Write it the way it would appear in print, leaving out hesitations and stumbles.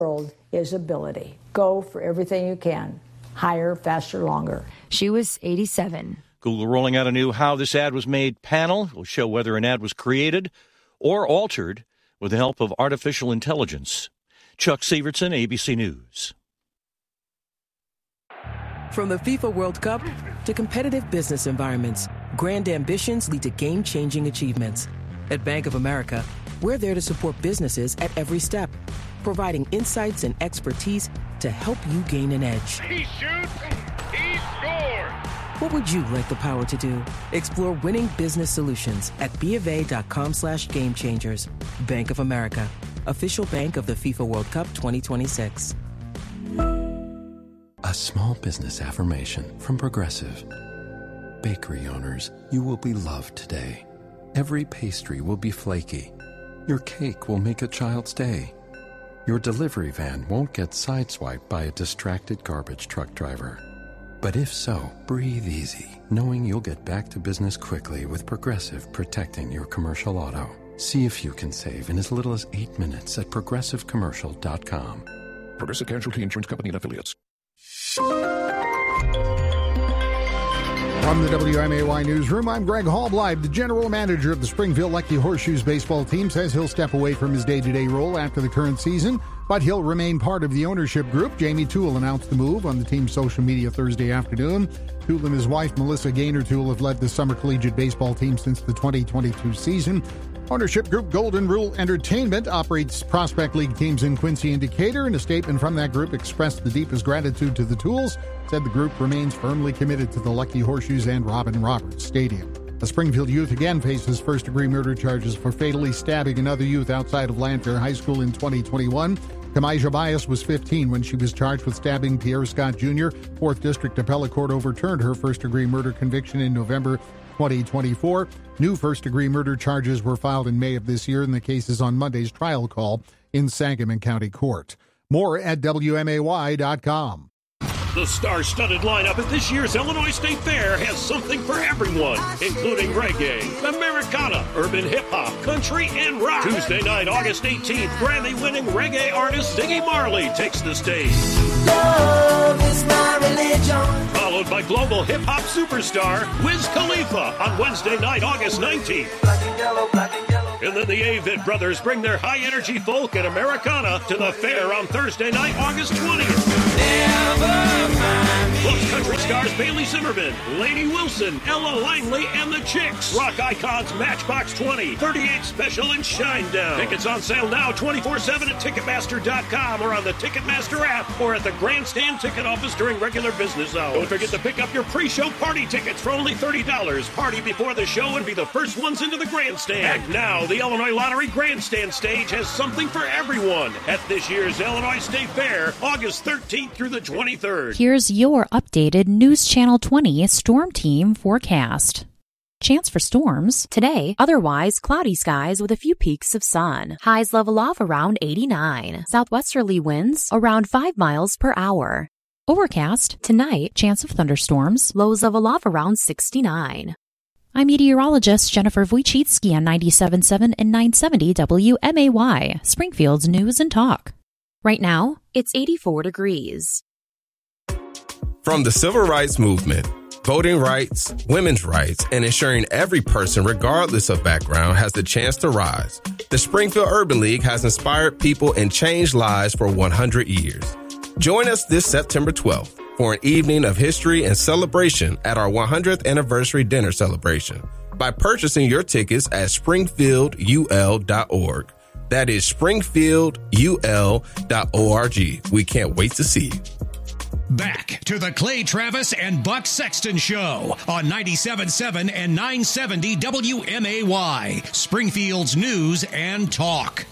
world is ability. Go for everything you can. Higher, faster, longer. She was 87. Google rolling out a new How This Ad Was Made panel. It will show whether an ad was created or altered with the help of artificial intelligence. Chuck Sievertson, ABC News. From the FIFA World Cup to competitive business environments, grand ambitions lead to game-changing achievements. At Bank of America, we're there to support businesses at every step, providing insights and expertise to help you gain an edge. He shoots, he scores! What would you like the power to do? Explore winning business solutions at BofA.com/gamechangers. Bank of America, official bank of the FIFA World Cup 2026. A small business affirmation from Progressive. Bakery owners, you will be loved today. Every pastry will be flaky. Your cake will make a child's day. Your delivery van won't get sideswiped by a distracted garbage truck driver. But if so, breathe easy, knowing you'll get back to business quickly with Progressive protecting your commercial auto. See if you can save in as little as 8 minutes at progressivecommercial.com. Progressive Casualty Insurance Company and Affiliates. From the WMAY Newsroom, I'm Greg Hallbleib. The general manager of the Springfield Lucky Horseshoes baseball team says he'll step away from his day-to-day role after the current season, but he'll remain part of the ownership group. Jamie Toole announced the move on the team's social media Thursday afternoon. Toole and his wife, Melissa Gaynor Toole, have led the summer collegiate baseball team since the 2022 season. Ownership group Golden Rule Entertainment operates Prospect League teams in Quincy and Decatur. In a statement from that group, expressed the deepest gratitude to the Tooles, said the group remains firmly committed to the Lucky Horseshoes and Robin Roberts Stadium. A Springfield youth again faces first-degree murder charges for fatally stabbing another youth outside of Lanphier High School in 2021. Kamijah Bias was 15 when she was charged with stabbing Pierre Scott Jr. 4th District Appellate Court overturned her first-degree murder conviction in November 2024. New first-degree murder charges were filed in May of this year, and the case is on Monday's trial call in Sangamon County Court. More at WMAY.com. The star-studded lineup at this year's Illinois State Fair has something for everyone, including reggae, Americana, urban hip-hop, country, and rock. Tuesday night, August 18th, Grammy-winning reggae artist Ziggy Marley takes the stage. Love is my religion. Followed by global hip-hop superstar Wiz Khalifa on Wednesday night, August 19th. Black and yellow, black and yellow. And then the Avett Brothers bring their high-energy folk and Americana to the fair on Thursday night, August 20th. Plus country stars Bailey Zimmerman, Lainey Wilson, Ella Langley, and the Chicks. Rock icons Matchbox 20, 38 Special, and Shinedown. Tickets on sale now 24/7 at Ticketmaster.com or on the Ticketmaster app or at the Grandstand ticket office during regular business hours. Don't forget to pick up your pre-show party tickets for only $30. Party before the show and be the first ones into the Grandstand. And now, the Illinois Lottery Grandstand stage has something for everyone at this year's Illinois State Fair, August 13th through the 23rd. Here's your updated News Channel 20 Storm Team forecast. Chance for storms. Today, otherwise cloudy skies with a few peaks of sun. Highs level off around 89. Southwesterly winds around 5 miles per hour. Overcast. Tonight, chance of thunderstorms. Lows level off around 69. I'm meteorologist Jennifer Wojcicki on 97.7 and 970 WMAY, Springfield's News and Talk. Right now, it's 84 degrees. From the Civil Rights Movement, voting rights, women's rights, and ensuring every person, regardless of background, has the chance to rise, the Springfield Urban League has inspired people and changed lives for 100 years. Join us this September 12th for an evening of history and celebration at our 100th anniversary dinner celebration by purchasing your tickets at springfieldul.org. That is springfieldul.org. We can't wait to see you. Back to the Clay Travis and Buck Sexton Show on 97.7 and 970 WMAY, Springfield's News and Talk.